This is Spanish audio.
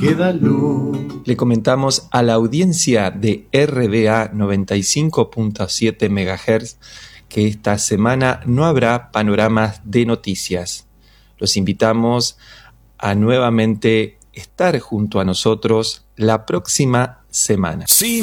Queda luz. Le comentamos a la audiencia de RDA 95.7 MHz que esta semana no habrá panoramas de noticias. Los invitamos a nuevamente estar junto a nosotros la próxima semana. Sí.